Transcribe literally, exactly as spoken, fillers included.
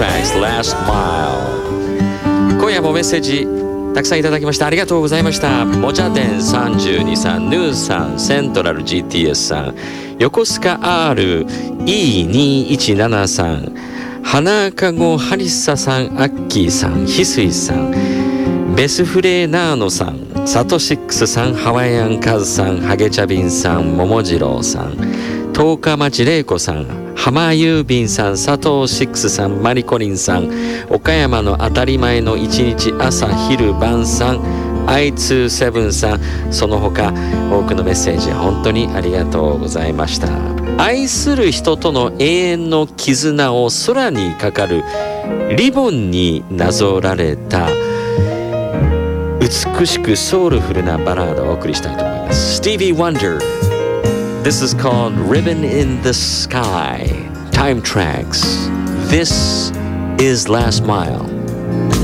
Tracks Last Mile。 今夜もメッセージたくさんいただきました。ありがとうございました。もちゃでんさんじゅうにさん、ヌーさん、セントラル ジーティーエス さん、横須賀 アールイーにーいちなな さん、花かごハリッサさん、アッキーさん、翡翠さん、ベスフレーナーノさん、サトシックスさん、ハワイアンカズさん、ハゲチャビンさん、桃次郎さん、十日町玲子さん、浜郵便さん、佐藤シックスさん、マリコリンさん、岡山の当たり前の一日朝昼晩さん、アイツーセブン さん、その他多くのメッセージ本当にありがとうございました。愛する人との永遠の絆を空にかかるリボンになぞられた美しくソウルフルなバラードをお送りしたいと思います。 Stevie Wonder, This is called Ribbon in the Sky. Time Tracks. This is Last Mile.